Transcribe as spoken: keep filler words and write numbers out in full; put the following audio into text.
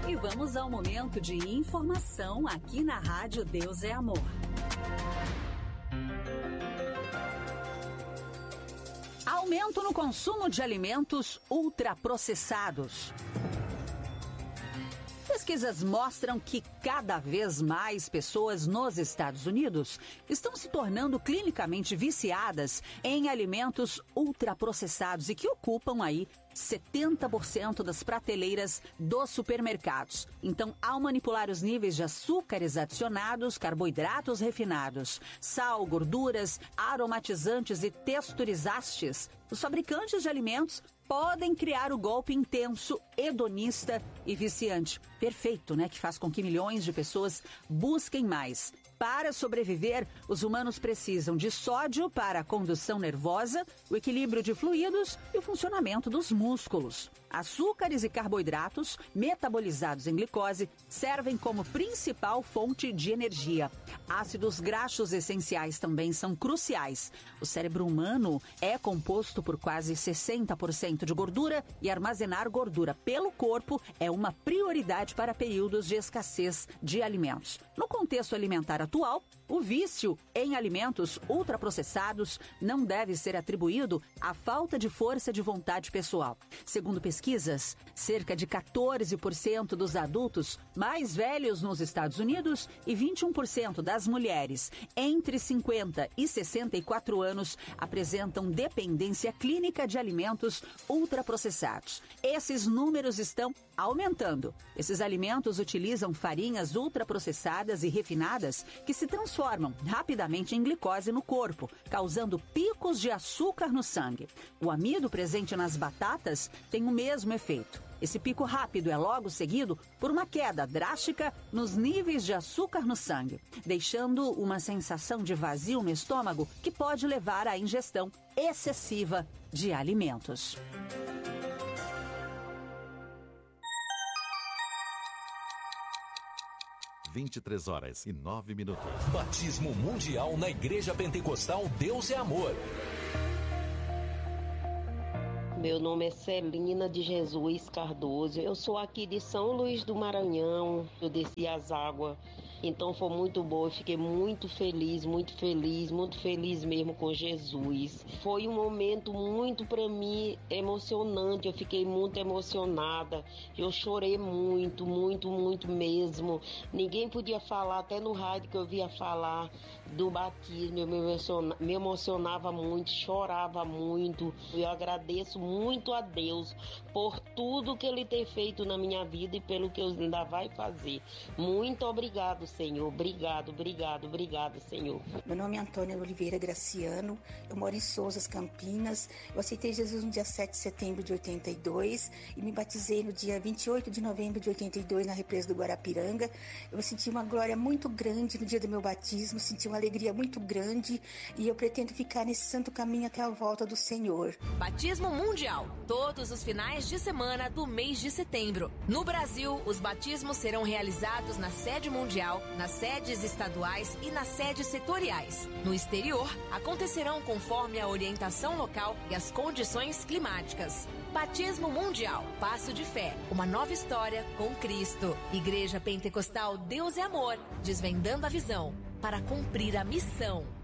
E vamos ao momento de informação aqui na Rádio Deus é Amor. Aumento no consumo de alimentos ultraprocessados. Pesquisas mostram que cada vez mais pessoas nos Estados Unidos estão se tornando clinicamente viciadas em alimentos ultraprocessados e que ocupam aí setenta por cento das prateleiras dos supermercados. Então, ao manipular os níveis de açúcares adicionados, carboidratos refinados, sal, gorduras, aromatizantes e texturizantes, os fabricantes de alimentos podem criar o golpe intenso, hedonista e viciante. Perfeito, né? Que faz com que milhões de pessoas busquem mais. Para sobreviver, os humanos precisam de sódio para a condução nervosa, o equilíbrio de fluidos e o funcionamento dos músculos. Açúcares e carboidratos, metabolizados em glicose, servem como principal fonte de energia. Ácidos graxos essenciais também são cruciais. O cérebro humano é composto por quase sessenta por cento de gordura e armazenar gordura pelo corpo é uma prioridade para períodos de escassez de alimentos. No contexto alimentar atual, o vício em alimentos ultraprocessados não deve ser atribuído à falta de força de vontade pessoal. Segundo pesquisas, cerca de quatorze por cento dos adultos mais velhos nos Estados Unidos e vinte e um por cento das mulheres entre cinquenta e sessenta e quatro anos apresentam dependência clínica de alimentos ultraprocessados. Esses números estão aumentando. Esses alimentos utilizam farinhas ultraprocessadas e refinadas que se transformam rapidamente em glicose no corpo, causando picos de açúcar no sangue. O amido presente nas batatas tem o mesmo efeito. Esse pico rápido é logo seguido por uma queda drástica nos níveis de açúcar no sangue, deixando uma sensação de vazio no estômago que pode levar à ingestão excessiva de alimentos. vinte e três horas e nove minutos. Batismo Mundial na Igreja Pentecostal Deus é Amor. Meu nome é Celina de Jesus Cardoso. Eu sou aqui de São Luís do Maranhão. Eu desci as águas, então foi muito bom. Eu fiquei muito feliz, muito feliz, muito feliz mesmo com Jesus. Foi um momento muito para mim emocionante. Eu fiquei muito emocionada. Eu chorei muito, muito, muito mesmo. Ninguém podia falar, até no rádio que eu via falar do batismo. Eu me, emociona, me emocionava muito, chorava muito. Eu agradeço muito a Deus por tudo que Ele tem feito na minha vida e pelo que Ele ainda vai fazer. Muito obrigado, Senhor. Obrigado, obrigado, obrigado, Senhor. Meu nome é Antônia Oliveira Graciano. Eu moro em Souzas, Campinas. Eu aceitei Jesus no dia sete de setembro de oitenta e dois e me batizei no dia vinte e oito de novembro de oitenta e dois na represa do Guarapiranga. Eu senti uma glória muito grande no dia do meu batismo, senti uma alegria muito grande e eu pretendo ficar nesse santo caminho até a volta do Senhor. Batismo Mundial, todos os finais de semana do mês de setembro. No Brasil, os batismos serão realizados na sede mundial, nas sedes estaduais e nas sedes setoriais. No exterior, acontecerão conforme a orientação local e as condições climáticas. Batismo Mundial, passo de fé, uma nova história com Cristo. Igreja Pentecostal Deus é Amor, desvendando a visão para cumprir a missão.